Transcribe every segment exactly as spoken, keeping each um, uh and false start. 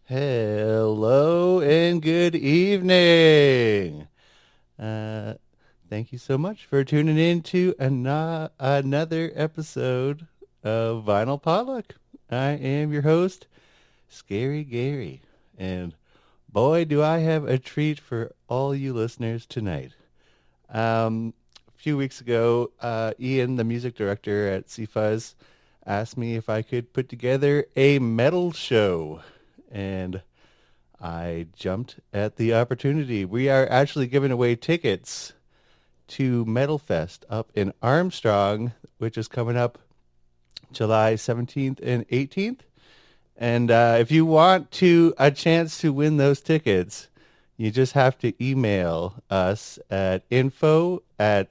Hello and good evening. Uh, thank you so much for tuning in to ano- another episode of Vinyl Potluck. I am your host, Scary Gary, and boy, do I have a treat for all you listeners tonight. Um, a few weeks ago, uh, Ian, the music director at C Fuzz, asked me if I could put together a metal show, and I jumped at the opportunity. We are actually giving away tickets to Metal Fest up in Armstrong, which is coming up July seventeenth and eighteenth. And uh, if you want to a chance to win those tickets, you just have to email us at info at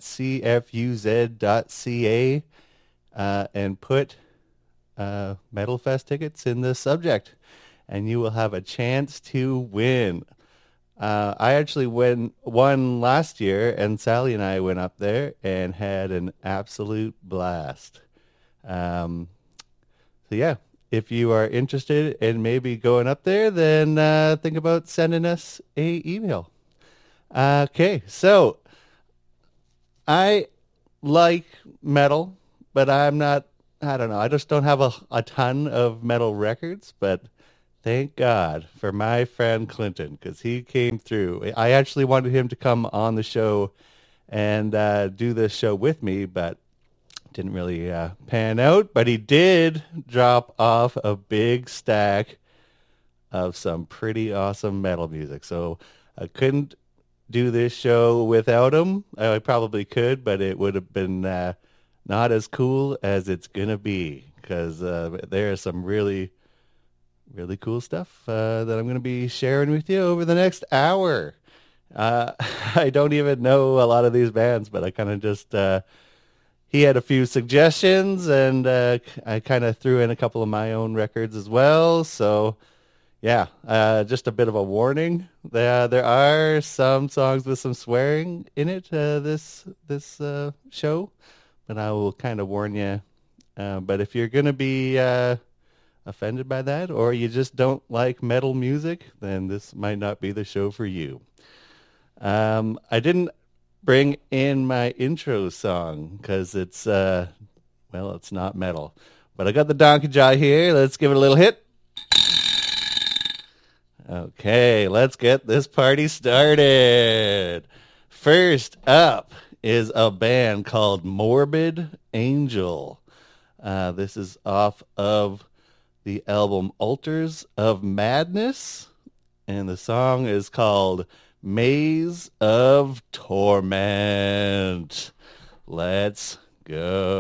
cfuz.ca uh, and put uh, Metal Fest tickets in the subject, and you will have a chance to win. Uh, I actually win, won last year, and Sally and I went up there and had an absolute blast. Um, so yeah, if you are interested in maybe going up there, then uh, think about sending us a email. Okay, so I like metal, but I'm not, I don't know, I just don't have a, a ton of metal records, but thank God for my friend Clinton, because he came through. I actually wanted him to come on the show and uh, do this show with me, but didn't really uh, pan out. But he did drop off a big stack of some pretty awesome metal music. So I couldn't do this show without him. I probably could, but it would have been uh, not as cool as it's going to be, because uh, there is some really really cool stuff uh, that I'm going to be sharing with you over the next hour. Uh, I don't even know a lot of these bands, but I kind of just, uh, he had a few suggestions, and uh, I kind of threw in a couple of my own records as well. So yeah, uh, just a bit of a warning. There, there are some songs with some swearing in it, uh, this, this uh, show, but I will kind of warn you. Uh, but if you're going to be uh, offended by that, or you just don't like metal music, then this might not be the show for you. Um, I didn't bring in my intro song because it's, uh, well, it's not metal. But I got the Donkey Jaw here. Let's give it a little hit. Okay, let's get this party started. First up is a band called Morbid Angel. Uh, this is off of the album Altars of Madness, and the song is called Maze of Torment. Let's go.